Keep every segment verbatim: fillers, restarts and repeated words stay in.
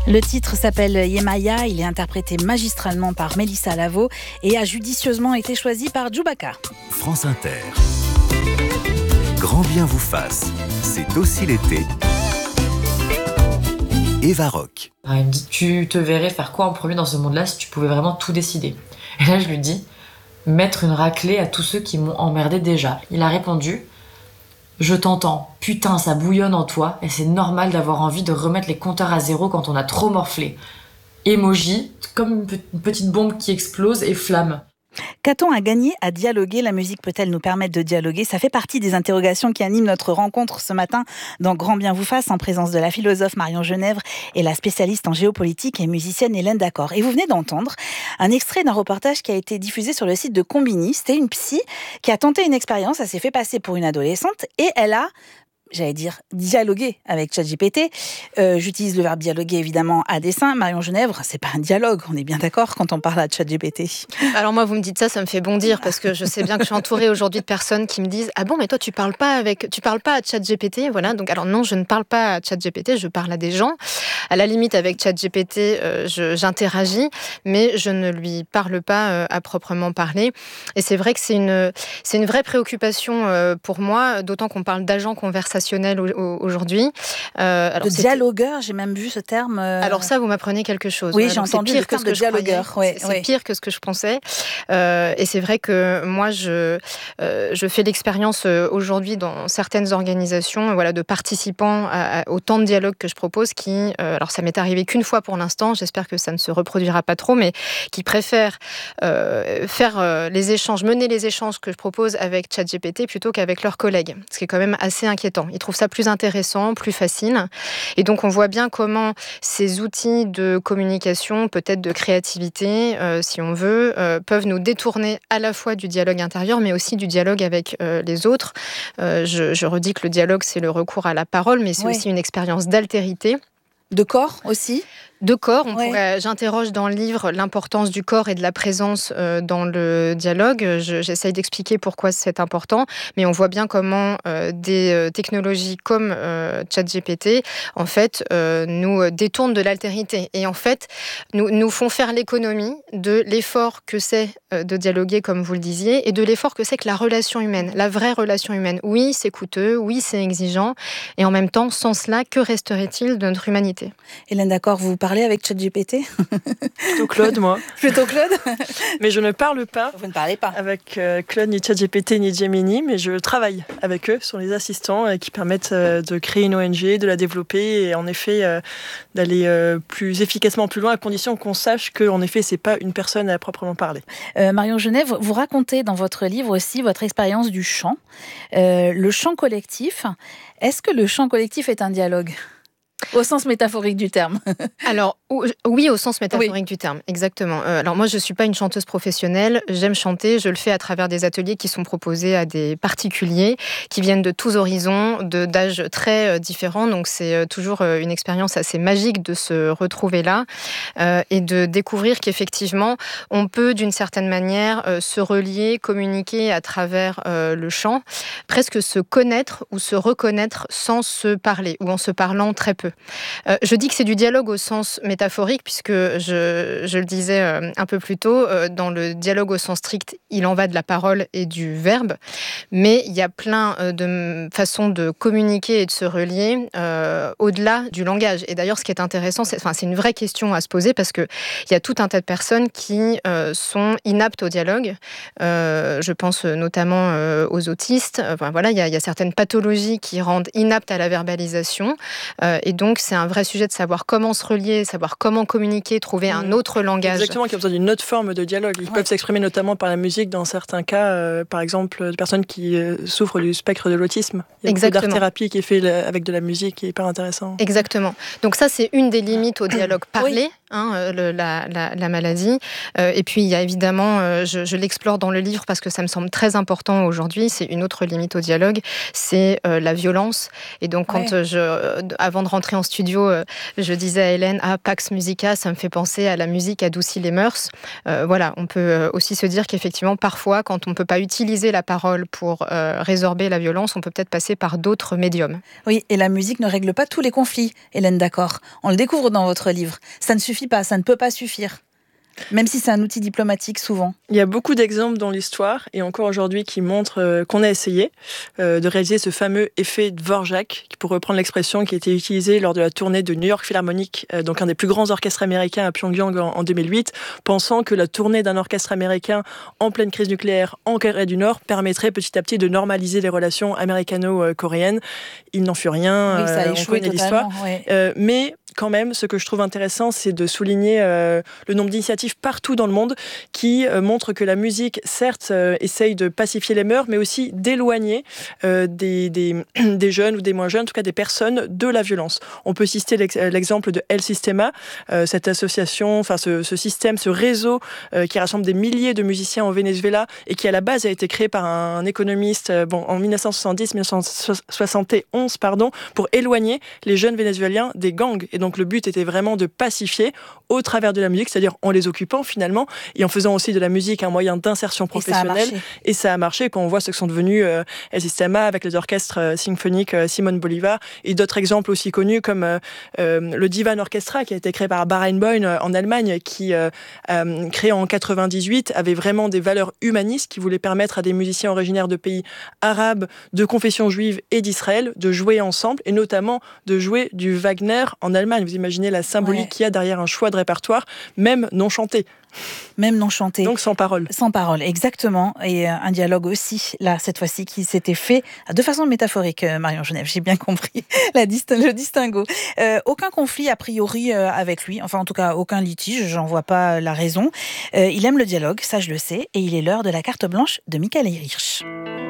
Le titre s'appelle Yemaya, il est interprété magistralement par Mélissa Lavo et a judicieusement été choisi par Djoubaka. France Inter. Grand bien vous fasse, c'est aussi l'été. Eva Rock. Alors, il me dit, tu te verrais faire quoi en premier dans ce monde-là si tu pouvais vraiment tout décider? Et là, je lui dis, mettre une raclée à tous ceux qui m'ont emmerdé déjà. Il a répondu, je t'entends, putain, ça bouillonne en toi et c'est normal d'avoir envie de remettre les compteurs à zéro quand on a trop morflé. Emoji, comme une petite bombe qui explose et flamme. Qu'a-t-on à gagner à dialoguer? La musique peut-elle nous permettre de dialoguer? Ça fait partie des interrogations qui animent notre rencontre ce matin dans Grand bien vous fasse, en présence de la philosophe Marion Genèvre et la spécialiste en géopolitique et musicienne Hélène Dacore. Et vous venez d'entendre un extrait d'un reportage qui a été diffusé sur le site de Combini. C'était une psy qui a tenté une expérience, elle s'est fait passer pour une adolescente et elle a... j'allais dire dialoguer avec ChatGPT. Euh, j'utilise le verbe dialoguer évidemment à dessein. Marion Genèvre, c'est pas un dialogue, on est bien d'accord quand on parle à ChatGPT. Alors moi, vous me dites ça, ça me fait bondir parce que je sais bien que je suis entourée aujourd'hui de personnes qui me disent « Ah bon, mais toi, tu parles pas avec, tu parles pas à ChatGPT ?» Voilà, donc alors non, je ne parle pas à ChatGPT, je parle à des gens. À la limite, avec ChatGPT, euh, je, j'interagis, mais je ne lui parle pas euh, à proprement parler. Et c'est vrai que c'est une, c'est une vraie préoccupation euh, pour moi, d'autant qu'on parle d'agents conversationnels aujourd'hui. Euh, alors de dialogueur, j'ai même vu ce terme. Euh... Alors ça, vous m'apprenez quelque chose. Oui, voilà, j'ai entendu le terme de dialogueur. Ouais, c'est ouais. pire que ce que je pensais. Euh, et c'est vrai que moi, je, euh, je fais l'expérience euh, aujourd'hui dans certaines organisations, voilà, de participants à, à, au temps de dialogue que je propose, qui, euh, alors ça m'est arrivé qu'une fois pour l'instant, j'espère que ça ne se reproduira pas trop, mais qui préfèrent euh, faire euh, les échanges, mener les échanges que je propose avec ChatGPT plutôt qu'avec leurs collègues, ce qui est quand même assez inquiétant. Ils trouvent ça plus intéressant, plus facile. Et donc, on voit bien comment ces outils de communication, peut-être de créativité, euh, si on veut, euh, peuvent nous détourner à la fois du dialogue intérieur, mais aussi du dialogue avec euh, les autres. Euh, je, je redis que le dialogue, c'est le recours à la parole, mais c'est oui. aussi une expérience d'altérité. De corps aussi ? De corps, on ouais. pourrait, j'interroge dans le livre l'importance du corps et de la présence euh, dans le dialogue. Je, j'essaye d'expliquer pourquoi c'est important, mais on voit bien comment euh, des euh, technologies comme euh, ChatGPT, en fait, euh, nous détournent de l'altérité et en fait, nous, nous font faire l'économie de l'effort que c'est euh, de dialoguer, comme vous le disiez, et de l'effort que c'est que la relation humaine, la vraie relation humaine. Oui, c'est coûteux, oui, c'est exigeant, et en même temps, sans cela, que resterait-il de notre humanité ? Hélène Dacore, vous parlez avec ChatGPT? Plutôt Claude, moi. Plutôt Claude. Mais je ne parle pas. Vous ne parlez pas avec euh, Claude, ni ChatGPT, ni Gemini, mais je travaille avec eux sur les assistants euh, qui permettent euh, de créer une O N G, de la développer et en effet euh, d'aller euh, plus efficacement plus loin à condition qu'on sache que en effet c'est pas une personne à proprement parler. Euh, Marion Genèvre, vous racontez dans votre livre aussi votre expérience du chant, euh, le chant collectif. Est-ce que le chant collectif est un dialogue ? Au sens métaphorique du terme. Alors, oui, au sens métaphorique oui. du terme, exactement. Euh, alors moi, je ne suis pas une chanteuse professionnelle, j'aime chanter, je le fais à travers des ateliers qui sont proposés à des particuliers qui viennent de tous horizons, de, d'âges très euh, différents, donc c'est euh, toujours euh, une expérience assez magique de se retrouver là euh, et de découvrir qu'effectivement, on peut d'une certaine manière euh, se relier, communiquer à travers euh, le chant, presque se connaître ou se reconnaître sans se parler ou en se parlant très peu. Euh, je dis que c'est du dialogue au sens métaphorique, puisque je, je le disais euh, un peu plus tôt, euh, dans le dialogue au sens strict, il en va de la parole et du verbe, mais il y a plein euh, de façons de communiquer et de se relier euh, au-delà du langage. Et d'ailleurs, ce qui est intéressant, c'est, enfin, c'est une vraie question à se poser, parce qu'il y a tout un tas de personnes qui euh, sont inaptes au dialogue. Euh, je pense notamment euh, aux autistes. Enfin, voilà, il y a, il y a certaines pathologies qui rendent inaptes à la verbalisation. Euh, et donc, c'est un vrai sujet de savoir comment se relier, savoir comment communiquer, trouver un autre langage. Exactement, qui a besoin d'une autre forme de dialogue. Ils ouais. peuvent s'exprimer notamment par la musique dans certains cas, euh, par exemple, des personnes qui euh, souffrent du spectre de l'autisme. Il y a Exactement. beaucoup d'art-thérapie qui est fait avec de la musique qui est hyper intéressant. Exactement. Donc ça, c'est une des limites au dialogue parlé. Oui. hein, le, la, la, la maladie. Euh, et puis il y a évidemment, euh, je, je l'explore dans le livre parce que ça me semble très important aujourd'hui, c'est une autre limite au dialogue, c'est euh, la violence. Et donc quand ouais. je, euh, avant de rentrer en studio, euh, je disais à Hélène, ah, Pax Musica, ça me fait penser à la musique adoucit les mœurs. Euh, voilà, on peut aussi se dire qu'effectivement, parfois, quand on ne peut pas utiliser la parole pour euh, résorber la violence, on peut peut-être passer par d'autres médiums. Oui, et la musique ne règle pas tous les conflits, Hélène Daccor. On le découvre dans votre livre. Ça ne suffit pas, ça ne peut pas suffire. Même si c'est un outil diplomatique, souvent. Il y a beaucoup d'exemples dans l'histoire, et encore aujourd'hui, qui montrent euh, qu'on a essayé euh, de réaliser ce fameux effet Dvorak, pour reprendre l'expression qui a été utilisée lors de la tournée de New York Philharmonic, euh, donc un des plus grands orchestres américains à Pyongyang en, en deux mille huit, pensant que la tournée d'un orchestre américain en pleine crise nucléaire en Corée du Nord permettrait petit à petit de normaliser les relations américano-coréennes. Il n'en fut rien, oui, ça a euh, échoué on connaît l'histoire. Ouais. Euh, mais quand même, ce que je trouve intéressant, c'est de souligner euh, le nombre d'initiatives partout dans le monde qui euh, montrent que la musique, certes, euh, essaye de pacifier les mœurs, mais aussi d'éloigner euh, des, des, des jeunes ou des moins jeunes, en tout cas des personnes, de la violence. On peut citer l'ex- l'exemple de El Sistema, euh, cette association, enfin ce, ce système, ce réseau euh, qui rassemble des milliers de musiciens au Venezuela et qui à la base a été créé par un économiste euh, bon, en dix-neuf cent soixante-dix dix-neuf cent soixante et onze pardon, pour éloigner les jeunes vénézuéliens des gangs. Et donc le but était vraiment de pacifier au travers de la musique, c'est-à-dire en les occupant finalement et en faisant aussi de la musique un moyen d'insertion professionnelle. Et ça a marché, et ça a marché quand on voit ce que sont devenus euh, El Sistema avec les orchestres euh, symphoniques euh, Simon Bolivar et d'autres exemples aussi connus comme euh, euh, le Divan Orchestra qui a été créé par Barenboim euh, en Allemagne qui, euh, euh, créé en quatre-vingt-dix-huit, avait vraiment des valeurs humanistes qui voulaient permettre à des musiciens originaires de pays arabes, de confession juive et d'Israël de jouer ensemble et notamment de jouer du Wagner en Allemagne. Vous imaginez la symbolique ouais. qu'il y a derrière un choix de répertoire, même non chanté. Même non chanté. Donc sans parole. Sans parole, exactement. Et un dialogue aussi, là, cette fois-ci, qui s'était fait de façon métaphorique, Marion Genève, j'ai bien compris la dist- le distinguo. Euh, aucun conflit, a priori, euh, avec lui. Enfin, en tout cas, aucun litige, j'en vois pas la raison. Euh, il aime le dialogue, ça je le sais, et il est l'heure de la carte blanche de Michael Hirsch.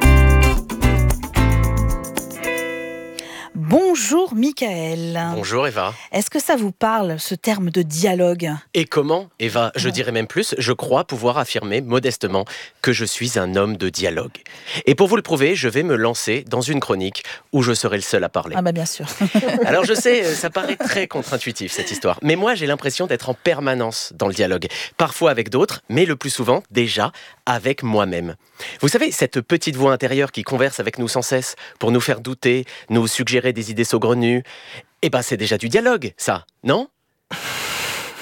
Bonjour Michael. Bonjour Eva. Est-ce que ça vous parle, ce terme de dialogue ? Et comment, Eva ? Je dirais même plus, je crois pouvoir affirmer modestement que je suis un homme de dialogue. Et pour vous le prouver, je vais me lancer dans une chronique où je serai le seul à parler. Ah bah bien sûr. Alors je sais, ça paraît très contre-intuitif cette histoire, mais moi j'ai l'impression d'être en permanence dans le dialogue. Parfois avec d'autres, mais le plus souvent, déjà, avec moi-même. Vous savez, cette petite voix intérieure qui converse avec nous sans cesse pour nous faire douter, nous suggérer des idées saugrenues, eh ben c'est déjà du dialogue, ça, non ? Non ?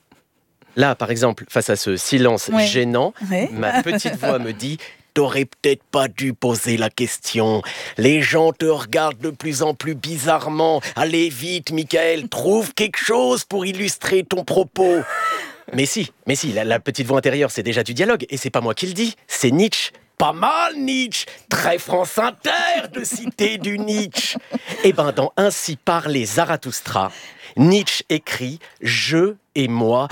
Là, par exemple, face à ce silence ouais. gênant, ouais. ma petite voix me dit « T'aurais peut-être pas dû poser la question. Les gens te regardent de plus en plus bizarrement. Allez vite, Michael, trouve quelque chose pour illustrer ton propos. » Mais si, mais si, la, la petite voix intérieure, c'est déjà du dialogue. Et c'est pas moi qui le dis, c'est Nietzsche. Pas mal, Nietzsche. Très France Inter de citer du Nietzsche. Eh ben, dans Ainsi parlait Zarathustra, Nietzsche écrit « Je et moi,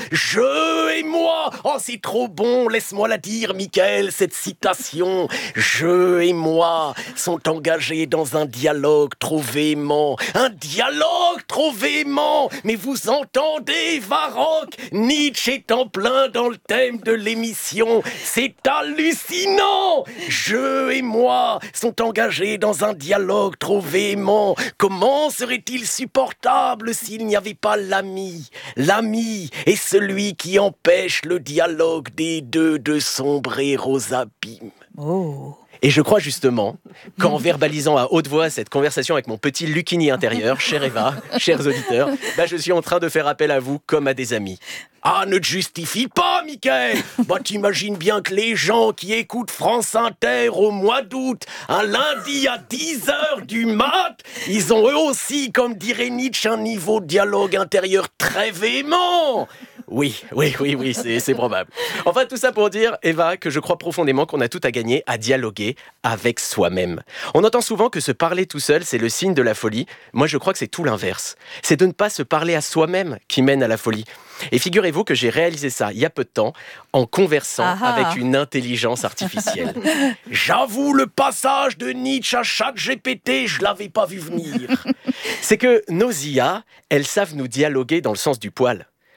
je et moi !» Oh, c'est trop bon, laisse-moi la dire, Michael, cette citation. « Je et moi sont engagés dans un dialogue trop véhément. Un dialogue trop véhément. Mais vous entendez, Varrock, Nietzsche est en plein dans le thème de l'émission. C'est hallucinant. Je et moi sont engagés dans un dialogue trop véhément. Comment serait-il supportable s'il n'y avait pas l'ami, l'ami est celui qui empêche le dialogue des deux de sombrer aux abîmes. Oh. Et je crois justement qu'en verbalisant à haute voix cette conversation avec mon petit Lucchini intérieur, chère Eva, chers auditeurs, bah je suis en train de faire appel à vous comme à des amis. Ah, ne te justifie pas, Michael. Bah, t'imagines bien que les gens qui écoutent France Inter au mois d'août, un lundi à dix heures du mat, ils ont eux aussi, comme dirait Nietzsche, un niveau de dialogue intérieur très véhément. Oui, oui, oui, oui, c'est, c'est probable. Enfin, tout ça pour dire, Eva, que je crois profondément qu'on a tout à gagner à dialoguer avec soi-même. On entend souvent que se parler tout seul, c'est le signe de la folie. Moi, je crois que c'est tout l'inverse. C'est de ne pas se parler à soi-même qui mène à la folie. Et figurez-vous que j'ai réalisé ça il y a peu de temps en conversant Aha. avec une intelligence artificielle. J'avoue, le passage de Nietzsche à ChatGPT, je l'avais pas vu venir. C'est que nos I A, elles savent nous dialoguer dans le sens du poil.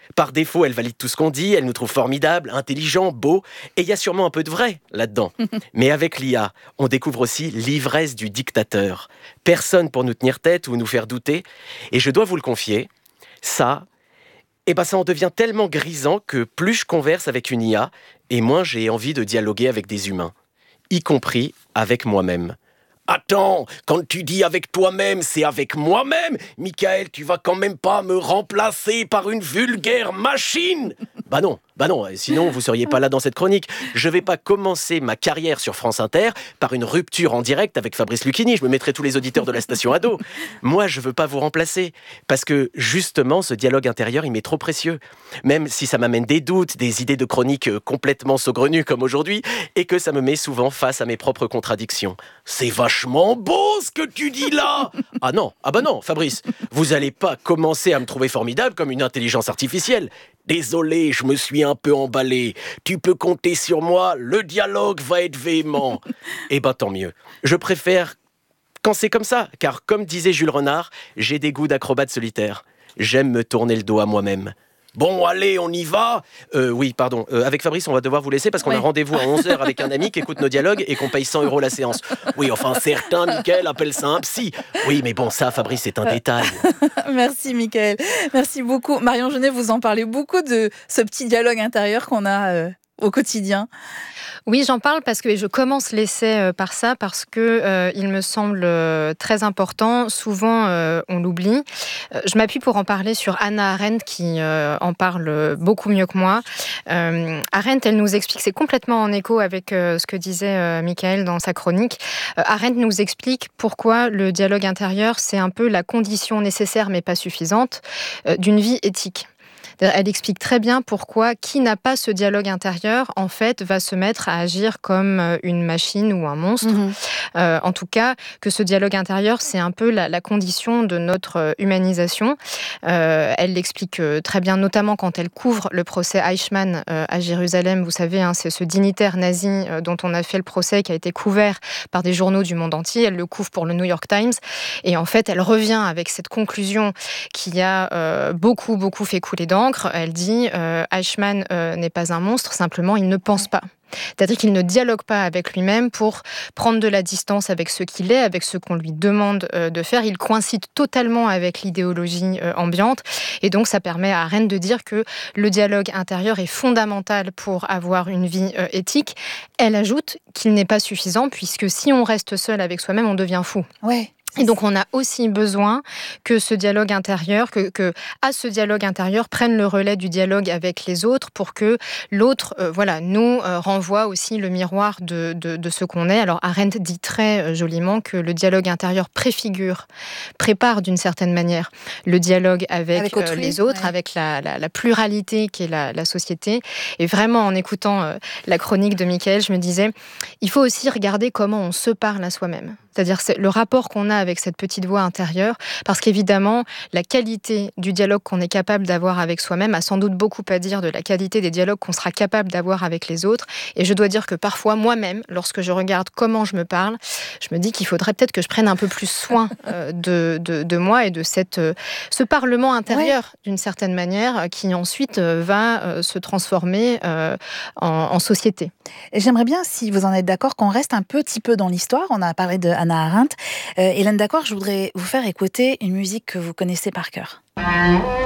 Par défaut, elle valide tout ce qu'on dit, elle nous trouve formidables, intelligents, beaux, et il y a sûrement un peu de vrai là-dedans. Mais avec l'I A, on découvre aussi l'ivresse du dictateur. Personne pour nous tenir tête ou nous faire douter. Et je dois vous le confier, ça, eh ben ça en devient tellement grisant que plus je converse avec une I A, et moins j'ai envie de dialoguer avec des humains, y compris avec moi-même. Attends, quand tu dis avec toi-même, c'est avec moi-même. Michael, tu vas quand même pas me remplacer par une vulgaire machine. Bah non, bah non, sinon vous seriez pas là dans cette chronique. Je vais pas commencer ma carrière sur France Inter par une rupture en direct avec Fabrice Lucchini. Je me mettrai tous les auditeurs de la station à dos. Moi, je veux pas vous remplacer. Parce que, justement, ce dialogue intérieur, il m'est trop précieux. Même si ça m'amène des doutes, des idées de chronique complètement saugrenues comme aujourd'hui, et que ça me met souvent face à mes propres contradictions. C'est vachement beau ce que tu dis là. Ah non, ah bah non, Fabrice, vous allez pas commencer à me trouver formidable comme une intelligence artificielle. Désolé, je me suis un peu emballé. Tu peux compter sur moi, le dialogue va être véhément. Eh ben tant mieux. Je préfère quand c'est comme ça, car comme disait Jules Renard, j'ai des goûts d'acrobate solitaire. J'aime me tourner le dos à moi-même. Bon, allez, on y va. Euh, oui, pardon. Euh, avec Fabrice, on va devoir vous laisser parce qu'on ouais. a rendez-vous à onze heures avec un ami qui écoute nos dialogues et qu'on paye cent euros la séance. Oui, enfin, certains, Mickaël, appellent ça un psy. Oui, mais bon, ça, Fabrice, c'est un détail. Merci, Mickaël. Merci beaucoup. Marion Genet, vous en parlez beaucoup de ce petit dialogue intérieur qu'on a euh, au quotidien. Oui, j'en parle parce que je commence l'essai par ça, parce que euh, il me semble euh, très important. Souvent, euh, on l'oublie. Euh, je m'appuie pour en parler sur Hannah Arendt, qui euh, en parle beaucoup mieux que moi. Euh, Arendt, elle nous explique, c'est complètement en écho avec euh, ce que disait euh, Mickaël dans sa chronique. Euh, Arendt nous explique pourquoi le dialogue intérieur, c'est un peu la condition nécessaire, mais pas suffisante, euh, d'une vie éthique. Elle explique très bien pourquoi qui n'a pas ce dialogue intérieur, en fait, va se mettre à agir comme une machine ou un monstre. Mmh. Euh, en tout cas, que ce dialogue intérieur, c'est un peu la, la condition de notre humanisation. Euh, elle l'explique très bien, notamment quand elle couvre le procès Eichmann euh, à Jérusalem. Vous savez, hein, c'est ce dignitaire nazi euh, dont on a fait le procès, qui a été couvert par des journaux du monde entier. Elle le couvre pour le New York Times. Et en fait, elle revient avec cette conclusion qui a euh, beaucoup, beaucoup fait couler d'encre. Elle dit euh, Eichmann euh, n'est pas un monstre, simplement il ne pense pas. C'est-à-dire qu'il ne dialogue pas avec lui-même pour prendre de la distance avec ce qu'il est, avec ce qu'on lui demande euh, de faire. Il coïncide totalement avec l'idéologie euh, ambiante. Et donc, ça permet à Arendt de dire que le dialogue intérieur est fondamental pour avoir une vie euh, éthique. Elle ajoute qu'il n'est pas suffisant, puisque si on reste seul avec soi-même, on devient fou. Ouais. Et donc, on a aussi besoin que ce dialogue intérieur, que, que à ce dialogue intérieur prenne le relais du dialogue avec les autres pour que l'autre, euh, voilà, nous euh, renvoie aussi le miroir de, de, de ce qu'on est. Alors, Arendt dit très euh, joliment que le dialogue intérieur préfigure, prépare d'une certaine manière le dialogue avec, avec autrui, euh, les autres, ouais. avec la, la, la pluralité qui est la, la société. Et vraiment, en écoutant euh, la chronique de Mickaël, je me disais, il faut aussi regarder comment on se parle à soi-même. C'est-à-dire c'est le rapport qu'on a avec cette petite voix intérieure, parce qu'évidemment, la qualité du dialogue qu'on est capable d'avoir avec soi-même a sans doute beaucoup à dire de la qualité des dialogues qu'on sera capable d'avoir avec les autres. Et je dois dire que parfois, moi-même, lorsque je regarde comment je me parle, je me dis qu'il faudrait peut-être que je prenne un peu plus soin euh, de, de, de moi et de cette, euh, ce parlement intérieur, ouais. d'une certaine manière, qui ensuite euh, va euh, se transformer euh, en, en société. Et j'aimerais bien, si vous en êtes d'accord, qu'on reste un petit peu dans l'histoire. On a parlé de Hannah Arendt. Euh, Hélène Daccord, je voudrais vous faire écouter une musique que vous connaissez par cœur.